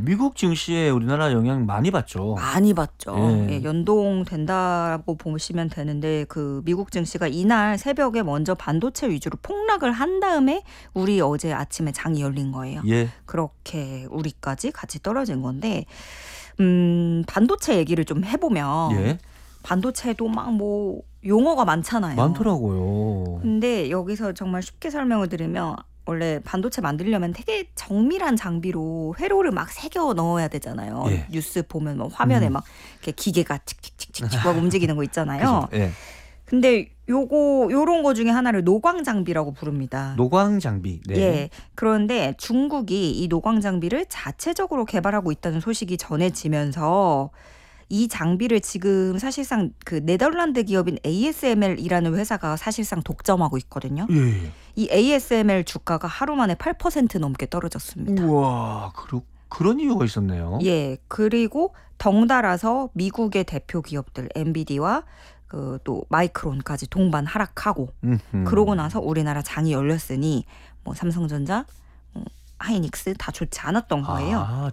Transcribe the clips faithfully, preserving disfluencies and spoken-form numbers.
미국 증시에 우리나라 영향 많이 받죠. 많이 받죠. 예. 예, 연동된다고 보시면 되는데 그 미국 증시가 이날 새벽에 먼저 반도체 위주로 폭락을 한 다음에 우리 어제 아침에 장이 열린 거예요. 예. 그렇게 우리까지 같이 떨어진 건데 음, 반도체 얘기를 좀 해보면 예. 반도체도 막 뭐 용어가 많잖아요. 많더라고요. 근데 여기서 정말 쉽게 설명을 드리면 원래 반도체 만들려면 되게 정밀한 장비로 회로를 막 새겨 넣어야 되잖아요. 예. 뉴스 보면 뭐 화면에 음. 막 이렇게 기계가 칙칙칙칙칙 막 움직이는 거 있잖아요. 그죠? 예. 근데 요거 요런 거 중에 하나를 노광 장비라고 부릅니다. 노광 장비. 네. 예. 그런데 중국이 이 노광 장비를 자체적으로 개발하고 있다는 소식이 전해지면서 이 장비를 지금 사실상 그 네덜란드 기업인 에이에스엠엘이라는 회사가 사실상 독점하고 있거든요. 예. 이 에이에스엠엘 주가가 하루 만에 팔 퍼센트 넘게 떨어졌습니다. 우와, 그러, 그런 이유가 있었네요. 예. 그리고 덩달아서 미국의 대표 기업들 엔비디와 그 또 마이크론까지 동반 하락하고 음흠. 그러고 나서 우리나라 장이 열렸으니 뭐 삼성전자, 뭐 하이닉스 다 좋지 않았던 거예요. 아,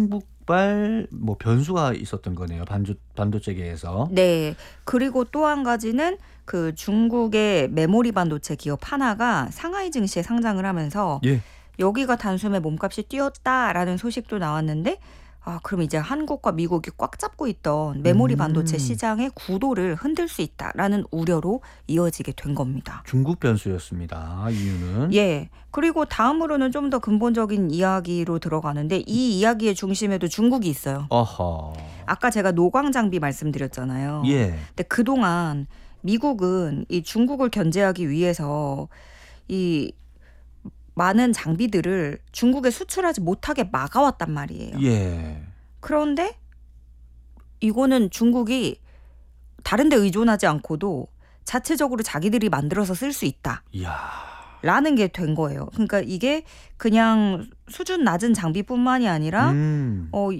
중국발 뭐 변수가 있었던 거네요. 반도 반도체계에서. 네. 그리고 또 한 가지는 그 중국의 메모리 반도체 기업 하나가 상하이 증시에 상장을 하면서 예. 여기가 단숨에 몸값이 뛰었다라는 소식도 나왔는데 아, 그럼 이제 한국과 미국이 꽉 잡고 있던 메모리 반도체 음. 시장의 구도를 흔들 수 있다라는 우려로 이어지게 된 겁니다. 중국 변수였습니다. 이유는. 예. 그리고 다음으로는 좀 더 근본적인 이야기로 들어가는데 이 이야기의 중심에도 중국이 있어요. 어허. 아까 제가 노광 장비 말씀드렸잖아요. 예. 근데 그동안 미국은 이 중국을 견제하기 위해서 이 많은 장비들을 중국에 수출하지 못하게 막아왔단 말이에요. 예. 그런데 이거는 중국이 다른 데 의존하지 않고도 자체적으로 자기들이 만들어서 쓸 수 있다. 이야. 라는 게 된 거예요. 그러니까 이게 그냥 수준 낮은 장비뿐만이 아니라 음. 어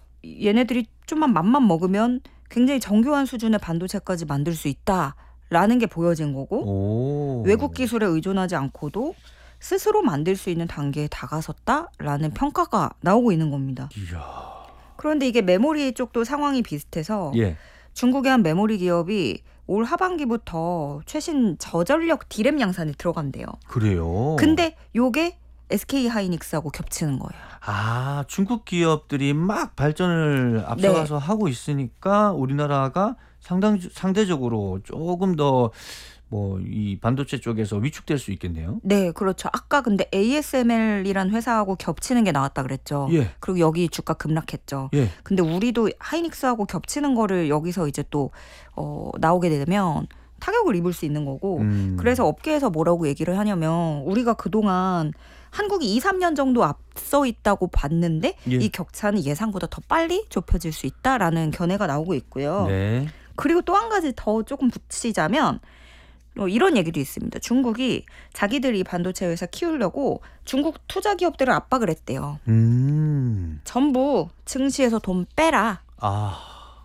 얘네들이 좀만 맘만 먹으면 굉장히 정교한 수준의 반도체까지 만들 수 있다라는 게 보여진 거고 오. 외국 기술에 의존하지 않고도 스스로 만들 수 있는 단계에 다가섰다라는 평가가 나오고 있는 겁니다. 이야. 그런데 이게 메모리 쪽도 상황이 비슷해서 예. 중국의 한 메모리 기업이 올 하반기부터 최신 저전력 디램 양산에 들어간대요. 그래요. 근데 요게 에스케이 하이닉스하고 겹치는 거예요. 아, 중국 기업들이 막 발전을 앞서가서 하고 있으니까 우리나라가 상당 상대적으로 조금 더 뭐 이 반도체 쪽에서 위축될 수 있겠네요. 네, 그렇죠. 아까 근데 에이에스엠엘이란 회사하고 겹치는 게 나왔다 그랬죠. 예. 그리고 여기 주가 급락했죠. 예. 근데 우리도 하이닉스하고 겹치는 거를 여기서 이제 또 어, 나오게 되면 타격을 입을 수 있는 거고 음. 그래서 업계에서 뭐라고 얘기를 하냐면 우리가 그동안 한국이 이, 삼 년 정도 앞서 있다고 봤는데 예. 이 격차는 예상보다 더 빨리 좁혀질 수 있다라는 견해가 나오고 있고요. 네. 그리고 또 한 가지 더 조금 붙이자면 어, 이런 얘기도 있습니다. 중국이 자기들이 반도체 회사 키우려고 중국 투자 기업들을 압박을 했대요. 음. 전부 증시에서 돈 빼라. 아.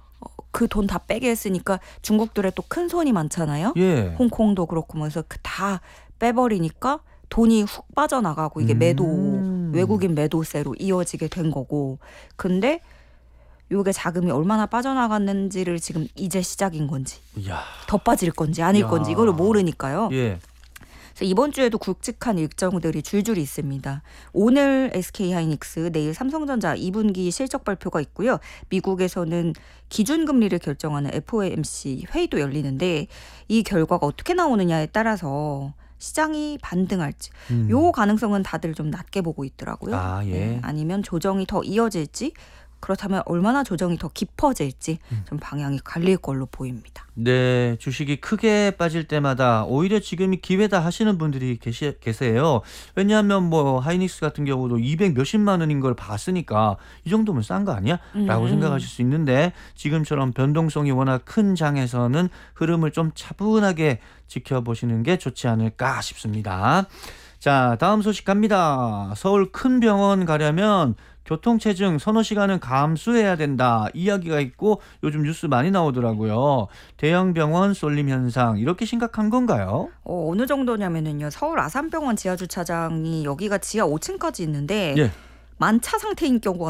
그 돈 다 빼게 했으니까 중국들의 또 큰 손이 많잖아요. 예. 홍콩도 그렇고 그래서 다 빼버리니까 돈이 훅 빠져나가고 이게 매도 음. 외국인 매도세로 이어지게 된 거고 근데 요게 자금이 얼마나 빠져나갔는지를 지금 이제 시작인 건지 이야. 더 빠질 건지 아닐 야. 건지 이걸 모르니까요. 예. 그래서 이번 주에도 굵직한 일정들이 줄줄이 있습니다. 오늘 에스케이 하이닉스, 내일 삼성전자 이 분기 실적 발표가 있고요. 미국에서는 기준금리를 결정하는 에프오엠씨 회의도 열리는데 이 결과가 어떻게 나오느냐에 따라서 시장이 반등할지 음. 요 가능성은 다들 좀 낮게 보고 있더라고요. 아, 예. 네, 아니면 조정이 더 이어질지 그렇다면 얼마나 조정이 더 깊어질지 좀 방향이 갈릴 걸로 보입니다. 네, 주식이 크게 빠질 때마다 오히려 지금이 기회다 하시는 분들이 계시, 계세요. 왜냐하면 뭐 하이닉스 같은 경우도 이백 몇십만 원인 걸 봤으니까 이 정도면 싼 거 아니야? 라고 음. 생각하실 수 있는데 지금처럼 변동성이 워낙 큰 장에서는 흐름을 좀 차분하게 지켜보시는 게 좋지 않을까 싶습니다. 자, 다음 소식 갑니다. 서울 큰 병원 가려면 교통체증 서너 시간은 감수해야 된다 이야기가 있고 요즘 뉴스 많이 나오더라고요. 대형 병원 쏠림 현상 이렇게 심각한 건가요? 어, 어느 정도냐면은요. 서울 아산병원 지하주차장이 여기가 지하 오 층까지 있는데 예. 만차 상태인 경우가